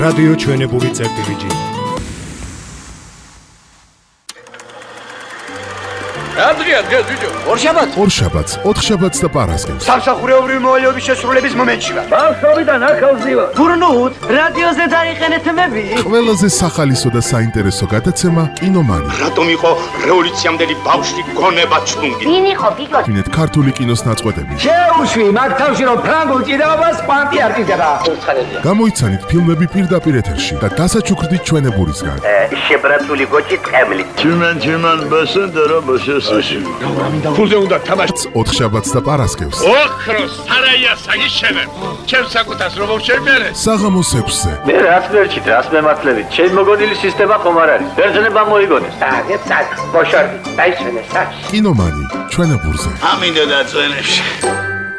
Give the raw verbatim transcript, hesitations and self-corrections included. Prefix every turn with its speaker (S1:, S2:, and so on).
S1: რადიო ჩვენებური წერტილი.
S2: Andrea, Andrea, Giulio.
S3: ორშაბათ.
S4: ორშაბათს, ოთხშაბათს და პარასკევს.
S3: სამსახურეობრივი მოვალეობის შესრულების მომენტში ვარ.
S2: ბავშვობიდან ახალზი ვარ.
S3: ბურნუთ, რადიოზე დაიხენეთ მები.
S4: ყველაზე სახალისო და საინტერესო გადაცემა კინომანი.
S5: რატომ იყო რევოლუციამდელი ბავშვი გონება ჩუნგი?
S6: ვინ იყო გიგო?
S4: ვინეთ ქართული კინოს ნაწყვეტები.
S2: შეუშვი მაგ თავში რომ ფრანგულ ჭიდაობას კვანტი არ ჭიდდება.
S4: გამოიცანით ფილმები პირდაპირ ეთერში და დასაჩუქრდით ჩვენებურისგან.
S6: შებრაცული გოჭი ტყემლი.
S7: Чиман, чиман, басендера, басесაში.
S5: ფულზე უნდა თამაში.
S4: ოთხშაბათს და პარასკევს.
S5: ოქროს სარაია საგიშენებ. ჩემ საკუთას რომ შევმერე.
S4: საღამოს ექვსზე.
S8: მე რას ვერჩით, რას მემართლებით? ჩემი მოგონილი სისტემა ხომ არ არის. ბერძნება მოიგონეს.
S6: აგეთ სად? ბოშორდი, დაიშვენე სად?
S4: კინომანი ჩვენებურზე.
S7: ამინდა და წვენებში.